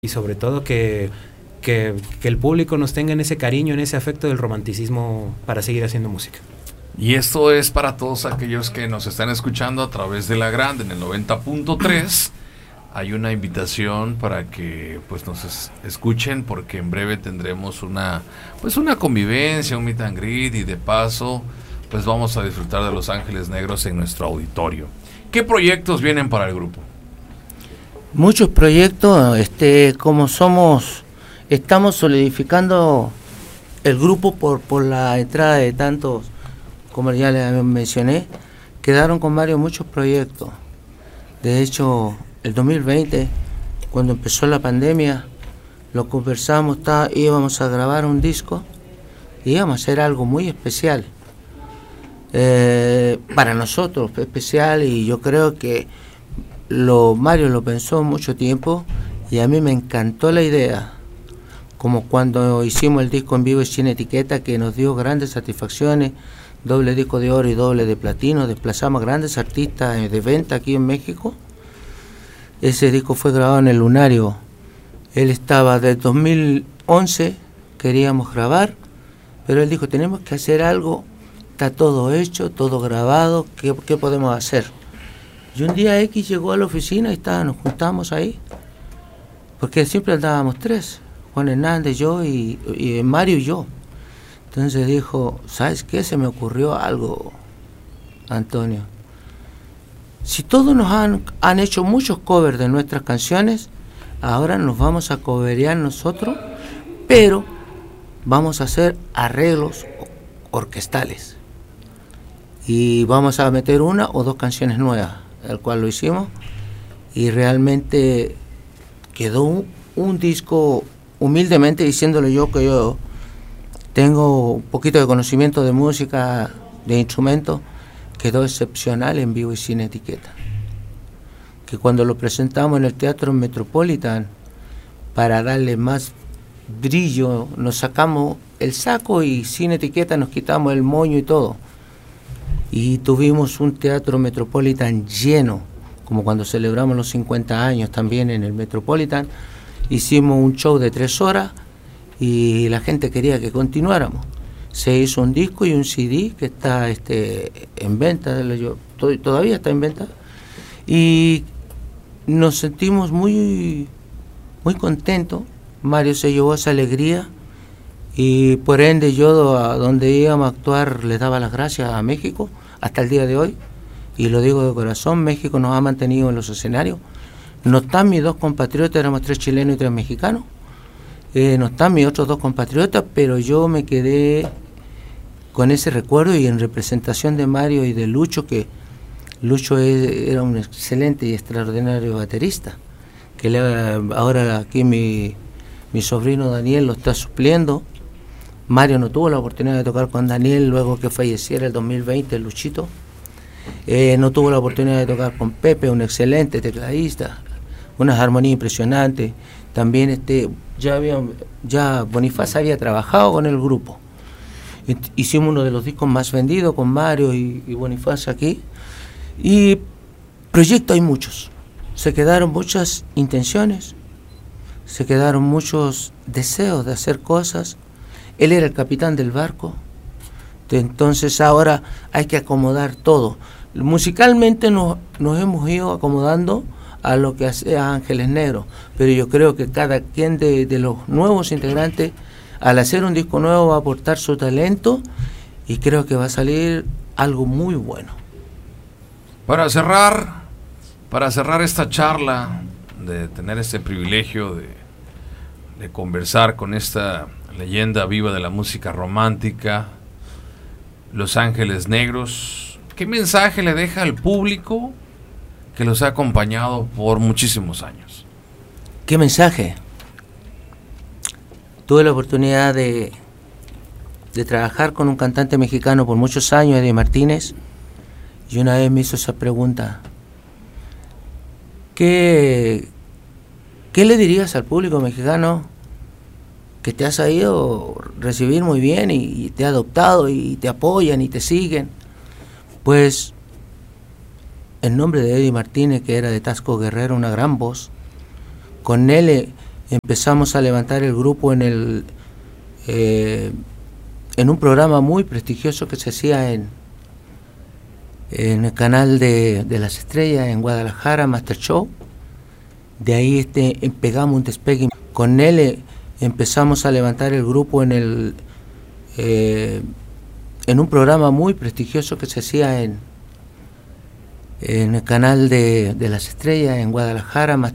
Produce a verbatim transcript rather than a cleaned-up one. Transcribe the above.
y sobre todo que, que, que el público nos tenga en ese cariño, en ese afecto del romanticismo para seguir haciendo música. Y esto es para todos aquellos que nos están escuchando a través de La Grande en el noventa punto tres. Hay una invitación para que pues nos es, escuchen, porque en breve tendremos una pues una convivencia, un meet and greet, y de paso pues vamos a disfrutar de Los Ángeles Negros en nuestro auditorio. ¿Qué proyectos vienen para el grupo? Muchos proyectos, este, como somos, estamos solidificando el grupo por, por la entrada de tantos, como ya les mencioné, quedaron con varios muchos proyectos. De hecho, el dos mil veinte, cuando empezó la pandemia, lo conversamos, está, íbamos a grabar un disco, íbamos a hacer algo muy especial, eh, para nosotros, especial, y yo creo que lo Mario lo pensó mucho tiempo, y a mí me encantó la idea, como cuando hicimos el disco en vivo y sin etiqueta, que nos dio grandes satisfacciones, doble disco de oro y doble de platino, desplazamos grandes artistas de venta aquí en México. Ese disco fue grabado en el Lunario. Él estaba desde dos mil once, queríamos grabar, pero él dijo, tenemos que hacer algo, está todo hecho, todo grabado, ¿qué, qué podemos hacer? Y un día X llegó a la oficina y estaba, nos juntamos ahí, porque siempre andábamos tres, Juan Hernández, yo y, y Mario y yo. Entonces dijo, ¿sabes qué? Se me ocurrió algo, Antonio. Si todos nos han, han hecho muchos covers de nuestras canciones, ahora nos vamos a coverear nosotros, pero vamos a hacer arreglos orquestales. Y vamos a meter una o dos canciones nuevas, el cual lo hicimos, y realmente quedó un, un disco, humildemente diciéndole yo que yo tengo un poquito de conocimiento de música, de instrumentos, quedó excepcional en vivo y sin etiqueta. Que cuando lo presentamos en el Teatro Metropolitan, para darle más brillo, nos sacamos el saco y sin etiqueta nos quitamos el moño y todo. Y tuvimos un Teatro Metropolitan lleno, como cuando celebramos los cincuenta años también en el Metropolitan. Hicimos un show de tres horas y la gente quería que continuáramos. Se hizo un disco y un C D que está este, en venta, yo, todavía está en venta, y nos sentimos muy, muy contentos. Mario se llevó esa alegría, y por ende yo a donde íbamos a actuar les daba las gracias a México hasta el día de hoy, y lo digo de corazón. México nos ha mantenido en los escenarios. No están mis dos compatriotas, éramos tres chilenos y tres mexicanos. Eh, no están mis otros dos compatriotas, pero yo me quedé con ese recuerdo, y en representación de Mario y de Lucho, que Lucho es, era un excelente y extraordinario baterista, que le, ahora aquí mi, mi sobrino Daniel lo está supliendo. Mario no tuvo la oportunidad de tocar con Daniel luego que falleciera el dos mil veinte, Luchito. Eh, no tuvo la oportunidad de tocar con Pepe, un excelente tecladista, unas armonías impresionantes. También este ya había ya Bonifaz había trabajado con el grupo. Hicimos uno de los discos más vendidos con Mario y, y Bonifaz aquí. Y proyectos hay muchos. Se quedaron muchas intenciones, se quedaron muchos deseos de hacer cosas. Él era el capitán del barco. Entonces ahora hay que acomodar todo. Musicalmente nos, nos hemos ido acomodando a lo que hacía Ángeles Negros, pero yo creo que cada quien de, de los nuevos integrantes, al hacer un disco nuevo, va a aportar su talento, y creo que va a salir algo muy bueno. Para cerrar, para cerrar esta charla, de tener este privilegio de, de conversar con esta leyenda viva de la música romántica, Los Ángeles Negros, ¿qué mensaje le deja al público que los ha acompañado por muchísimos años? ¿Qué mensaje? Tuve la oportunidad de, de trabajar con un cantante mexicano por muchos años, Eddie Martínez, y una vez me hizo esa pregunta: ¿qué, qué le dirías al público mexicano que te ha sabido recibir muy bien y, y te ha adoptado y te apoyan y te siguen? Pues en nombre de Eddie Martínez, que era de Tasco Guerrero, una gran voz, con él empezamos a levantar el grupo en el eh, en un programa muy prestigioso que se hacía en en el canal de, de las estrellas en Guadalajara, Master Show. De ahí este, pegamos un despegue. Con él eh, empezamos a levantar el grupo en el eh, en un programa muy prestigioso que se hacía en en el canal de, de las estrellas en Guadalajara,